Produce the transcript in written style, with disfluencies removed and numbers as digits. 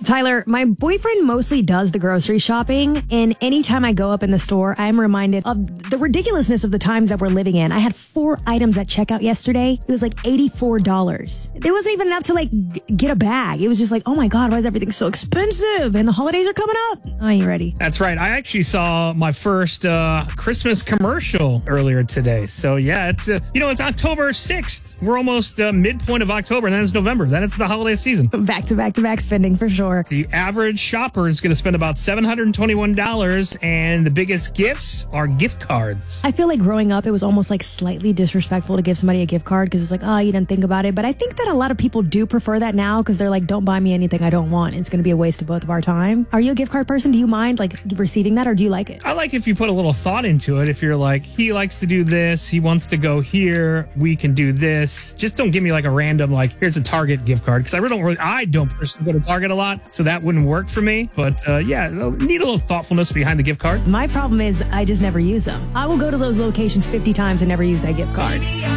Tyler, my boyfriend mostly does the grocery shopping, and anytime I go up in the store, I'm reminded of the ridiculousness of the times that we're living in. I had 4 items at checkout yesterday. It was like $84. It wasn't even enough to get a bag. It was just like, oh my God, why is everything so expensive? And the holidays are coming up. Are you ready? That's right. I actually saw my first Christmas commercial earlier today. So yeah, it's it's October 6th. We're almost midpoint of October, and then it's November. Then it's the holiday season. Back to back to back spending for sure. The average shopper is going to spend about $721, and the biggest gifts are gift cards. I feel like growing up, it was almost like slightly disrespectful to give somebody a gift card because it's like, oh, you didn't think about it. But I think that a lot of people do prefer that now because they're like, don't buy me anything I don't want. It's going to be a waste of both of our time. Are you a gift card person? Do you mind receiving that, or do you like it? I like if you put a little thought into it. If you're like, he likes to do this, he wants to go here, we can do this. Just don't give me like a random here's a Target gift card, because I don't personally go to Target a lot. So that wouldn't work for me. But yeah, need a little thoughtfulness behind the gift card. My problem is I just never use them. I will go to those locations 50 times and never use that gift card.